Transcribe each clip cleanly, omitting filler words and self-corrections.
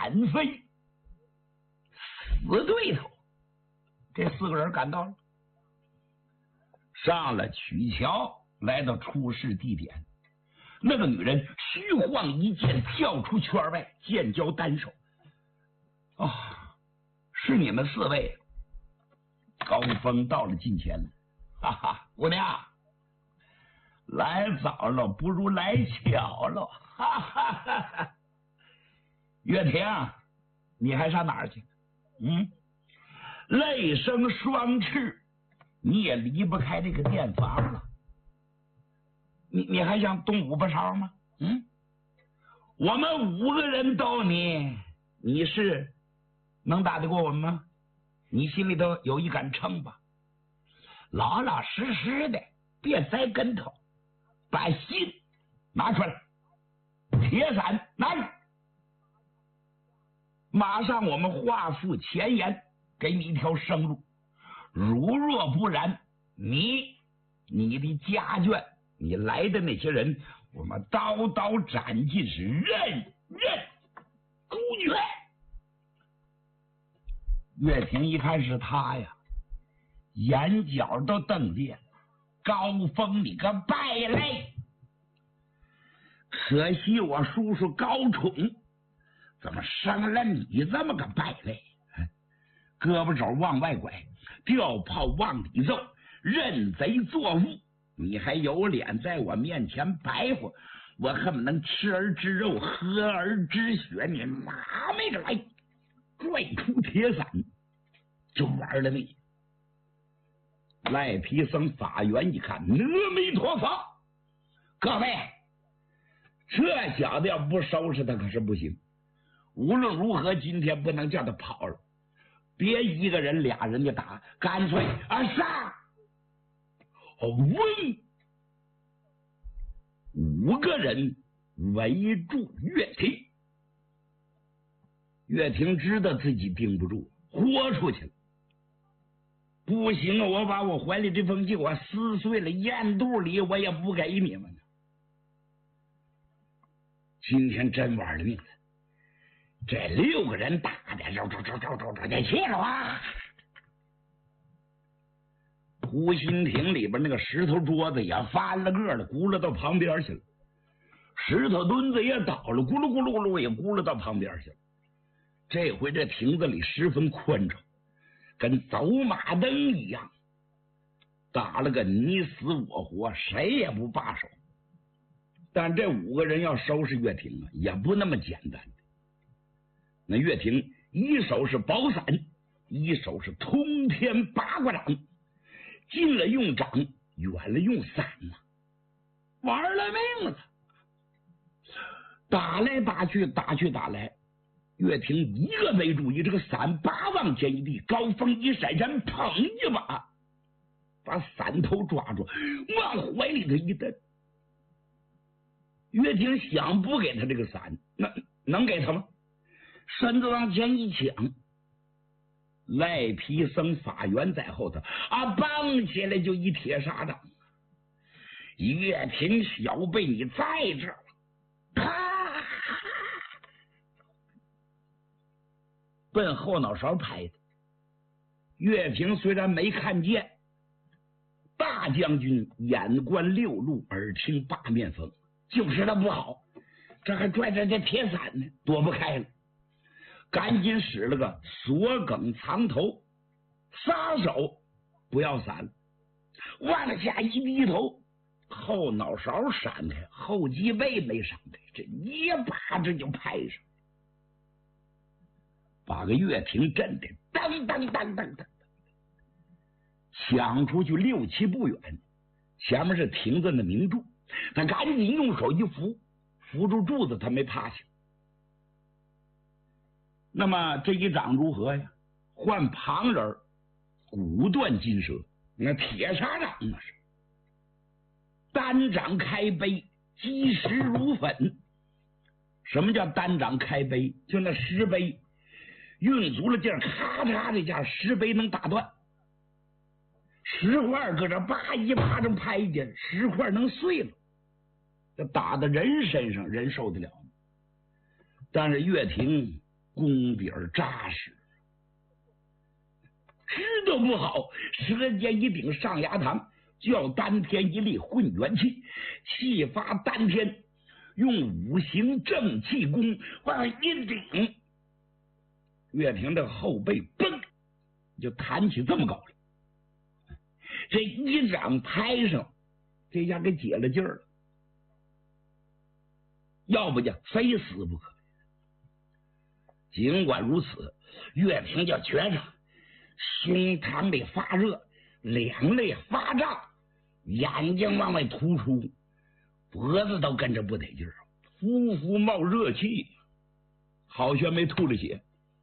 单飞，死对头。这4个人赶到了，上了曲桥，来到出事地点。那个女人虚晃一剑，跳出圈外，剑交单手。是你们4位。高峰到了近前，哈哈，姑娘，来早了不如来巧了，哈哈哈哈。岳婷，你还上哪儿去？泪生双翅，你也离不开这个店房了。你还想动5把勺吗？我们5个人斗你是能打得过我们吗？你心里头有一杆秤吧？老老实实的，别栽跟头，把信拿出来，铁伞拿着，马上我们画附前言，给你一条生路。如若不然，你的家眷，你来的那些人，我们刀刀斩尽，是任诛绝。岳霆一看是他呀，眼角都瞪裂了。高峰，你个败类！可惜我叔叔高宠怎么生了你这么个败类？胳膊肘往外拐，吊炮往里揍，认贼作父，你还有脸在我面前白活？我恨不能吃儿之肉，喝儿之血！你拿没个来！拽出铁伞就玩了命。赖皮僧法元一看，阿弥陀佛，各位，这小子要不收拾他可是不行。无论如何，今天不能叫他跑了，别1个人2人就打，干脆杀！5个人围住岳霆。岳霆知道自己顶不住，豁出去了。不行啊，我把我怀里这封信我撕碎了咽肚里，我也不给你们。今天真玩了命了，这6个人打的这气了啊！湖心亭里边那个石头桌子也翻了个了，咕噜到旁边去了；石头墩子也倒了，咕噜咕噜咕噜也咕噜到旁边去了。这回这亭子里十分宽敞，跟走马灯一样，打了个你死我活，谁也不罢手。但这5个人要收拾岳霆啊，也不那么简单。那岳霆一手是宝伞，一手是通天八卦掌，近了用掌，远了用伞呐，玩了命了。打来打去，打去打来，岳霆一个没注意，这个伞把往前一递，高峰一闪身，砰一把把伞头抓住，往怀里头一蹬。岳霆想不给他这个伞，那能给他吗？身子往前一抢，赖皮僧法元在后头绑起来就一铁砂掌。岳霆小辈，你在这儿，啪，奔后脑勺拍的。岳霆虽然没看见，大将军眼观六路，耳听八面风，就知道不好，这还拽着这铁伞呢，躲不开了，赶紧使了个锁梗藏头，撒手不要伞，往下一低头，后脑勺闪开，后脊背没闪开，这一巴掌就拍上，把个岳霆震的当当当当当，抢出去6、7步远，前面是亭子的明柱，他赶紧用手一扶住柱子，他没趴下。那么这一掌如何呀？换旁人骨断筋折，那铁砂掌那是单掌开杯，击石如粉。什么叫单掌开杯？就那石碑运足了劲儿，咔嚓这下石碑能打断，石块搁这叭一巴掌拍一下，石块能碎了，这打在人身上，人受得了吗？但是岳霆功底扎实，知道不好，舌尖一顶上牙膛，叫丹田一力混元气，气发丹田，用五行正气功往一顶，岳霆的后背嘣就弹起这么高了。这一掌拍上，这下给解了劲儿了，要不就非死不可。尽管如此，岳霆就觉着胸膛里发热，两肋发胀，眼睛往外突出，脖子都跟着不得劲儿，呼呼冒热气，好像没吐了血。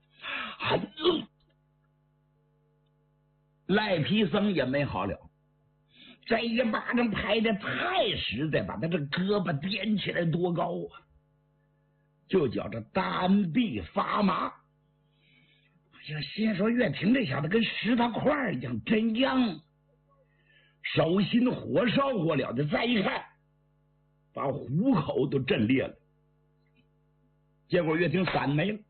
赖皮僧也没好了，这一巴掌拍的太实在，把他这胳膊颠起来多高啊！就觉着单臂发麻，心说岳霆这小子跟石头块一样，真犟，手心火烧火燎的。再一看，把虎口都震裂了。结果岳霆闪没了。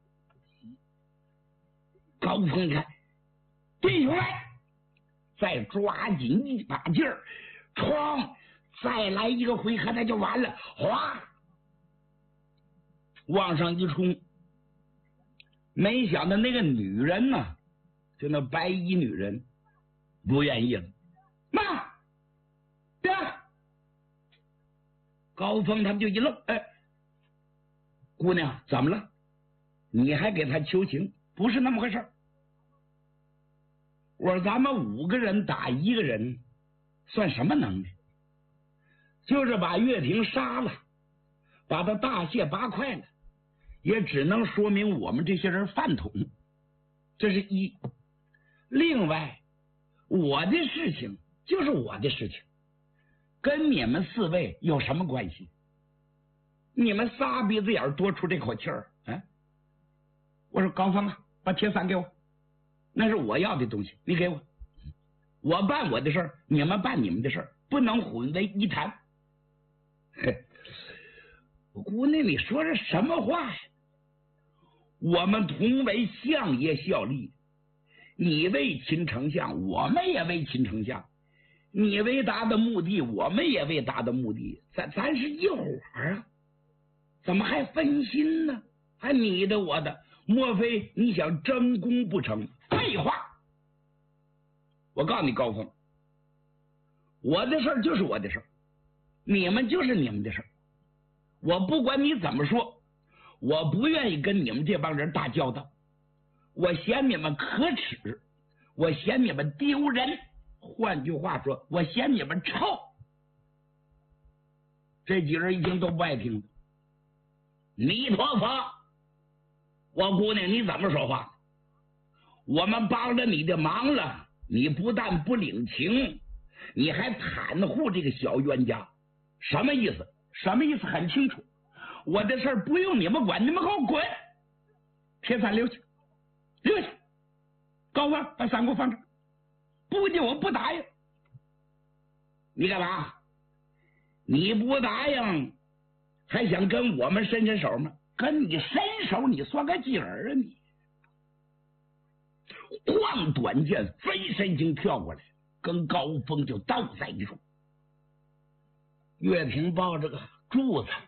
高峰一看，弟兄们，再抓紧一把劲儿，哐，再来一个回合，那就完了。哗，往上一冲，没想到那个女人呢，就那白衣女人不愿意了。妈，爹！高峰他们就一愣，哎，姑娘怎么了？你还给他求情？不是那么回事。我说咱们5个人打1个人，算什么能耐？就是把岳霆杀了，把他大卸8块了，也只能说明我们这些人饭桶。这是一。另外，我的事情就是我的事情，跟你们4位有什么关系？你们仨鼻子眼多出这口气儿啊！我说高峰啊，把铁伞给我，那是我要的东西，你给我。我办我的事儿，你们办你们的事儿，不能混为一谈。姑娘，你说这什么话呀？我们同为相爷效力，你为秦丞相，我们也为秦丞相，你为达的目的，我们也为达的目的，咱是一伙儿啊，怎么还分心呢？还你的我的，莫非你想争功不成？废话！我告诉你高峰，我的事儿就是我的事儿，你们就是你们的事儿，我不管你怎么说，我不愿意跟你们这帮人打交道，我嫌你们可耻，我嫌你们丢人，换句话说，我嫌你们臭。这几人一听都不爱听。弥陀佛，我姑娘你怎么说话？我们帮着你的忙了，你不但不领情，你还袒护这个小冤家，什么意思？什么意思？很清楚，我的事儿不用你们管，你们给我滚！铁伞留下，留下！高峰，把伞给我放这，不仅我不答应。你干嘛？你不答应，还想跟我们伸伸手吗？跟你伸手，你算个鸡儿啊你！晃短剑飞身经跳过来，跟高峰就倒在一处。岳霆抱着个柱子，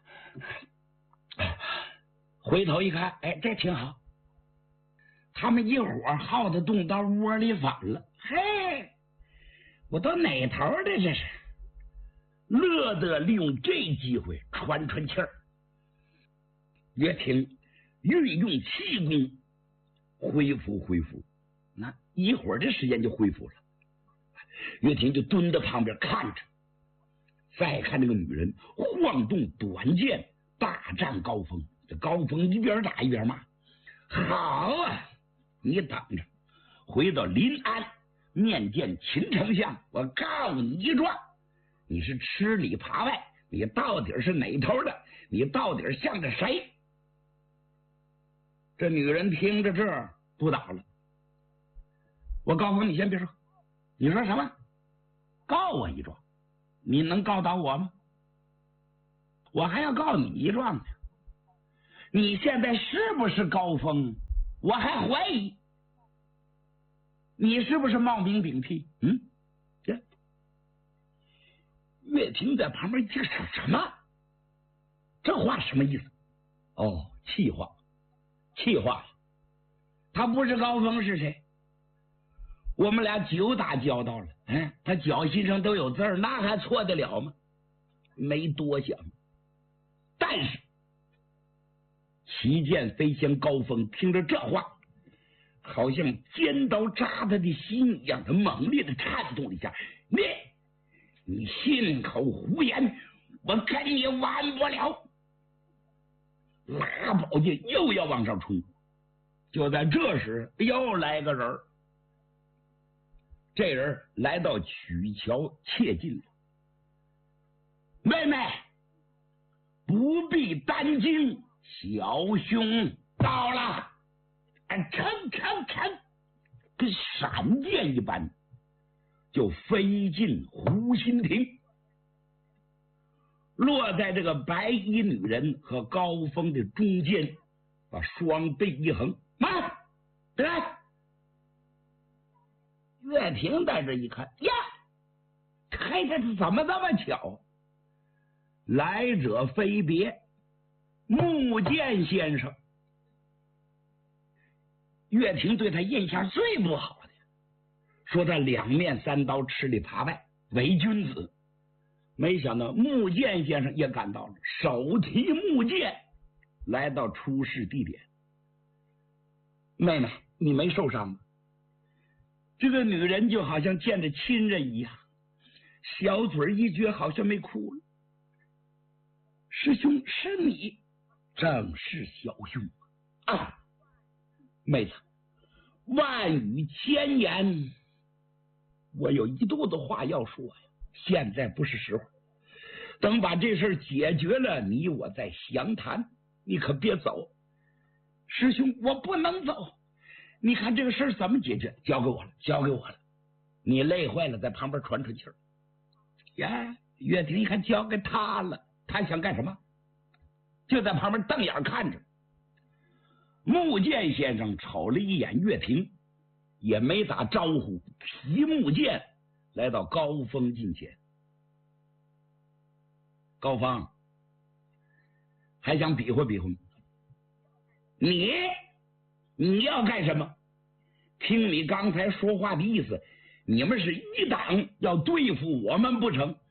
回头一看，哎，这挺好。他们一伙耗的动到窝里反了，嘿，我都哪头的这是？乐得利用这机会喘喘气儿。岳霆运用气功恢复，那一会儿的时间就恢复了。岳霆就蹲在旁边看着，再看那个女人晃动短剑大战高峰，这高峰一边打一边骂：好啊，你等着，回到临安面见秦丞相，我告你一状，你是吃里扒外，你到底是哪头的？你到底向着谁？这女人听着这儿不倒了。我高峰，你先别说，你说什么？告我一状？你能告倒我吗？我还要告你一状呢。 你现在是不是高峰？我还怀疑你是不是冒名顶替？这岳霆在旁边这是什么？这话什么意思？哦，气话，气话。他不是高峰是谁？我们俩久打交道了，他脚心上都有字儿，那还错得了吗？没多想，但是旗舰飞仙高峰听着这话，好像尖刀扎他的心一样，他猛烈的颤动了一下。你信口胡言，我跟你完不了！拉宝剑又要往上冲，就在这时又来个人，这人来到曲桥切近了。妹妹不必担惊，小兄到了。嗔，跟闪电一般就飞进湖心亭，落在这个白衣女人和高峰的中间，把双臂一横，慢，得。岳霆在这一看呀，这怎么这么巧？来者非别，穆剑先生。岳霆对他印象最不好的，说他两面三刀，吃里扒外，伪君子。没想到穆剑先生也赶到了，手提木剑来到出事地点。妹妹，你没受伤吗？这个女人就好像见着亲人一样，小嘴一撅，好像没哭了。师兄，是你？正是小兄啊。妹子，万语千言，我有一肚子话要说呀，现在不是时候，等把这事解决了，你我再详谈。你可别走。师兄，我不能走。你看这个事怎么解决？交给我了，交给我了。你累坏了，在旁边喘喘气儿。呀，岳霆一看交给他了，他想干什么？就在旁边瞪眼看着。穆剑先生瞅了一眼岳霆，也没打招呼，提木剑来到高峰近前。高峰还想比划比划吗？你要干什么？听你刚才说话的意思，你们是一党，要对付我们不成？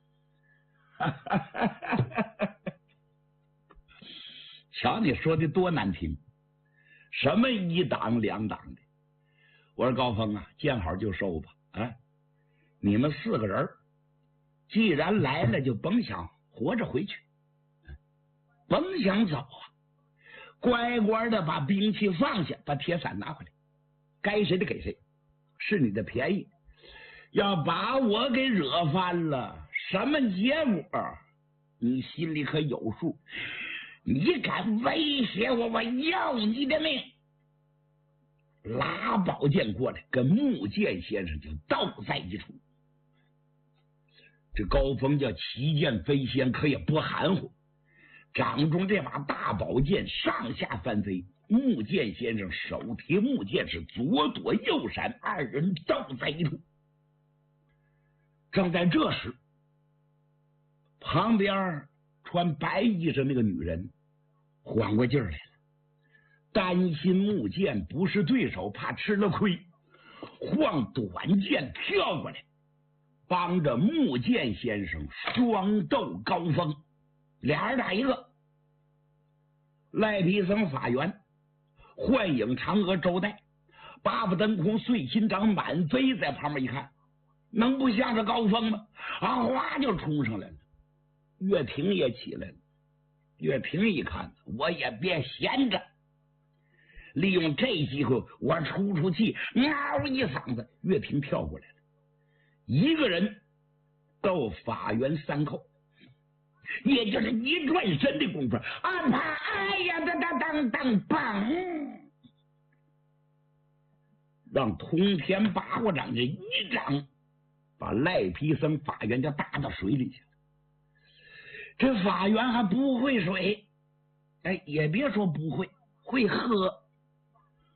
瞧你说的多难听，什么一党两党的？我说高峰啊，见好就收吧啊！你们4个人既然来了，就甭想活着回去，甭想走啊！乖乖的把兵器放下，把铁伞拿回来，该谁的给谁，是你的便宜。要把我给惹翻了，什么结果你心里可有数。你敢威胁我，我要你的命！拉宝剑过来，跟穆剑先生就斗在一处。这高峰叫旗剑飞仙，可也不含糊，掌中这把大宝剑上下翻飞。穆剑先生手提木剑是左躲右闪，二人斗在一处。正在这时，旁边穿白衣裳那个女人缓过劲儿来了，担心木剑不是对手，怕吃了亏，晃短剑跳过来，帮着木剑先生双斗高峰。俩人打一个。赖皮僧法元、幻影嫦娥周代、八部灯空碎心掌满飞在旁边一看，能不像是高峰吗？哗就冲上来了。岳霆也起来了。岳霆一看，我也别闲着，利用这机会我出气，嗷一嗓子，岳霆跳过来了，一个人斗法元3扣，也就是一转身的功夫，哎呀，当棒，让通天八卦掌这一掌把赖皮僧法元就打到水里去了。这法元还不会水， 哎，也别说不会，会喝。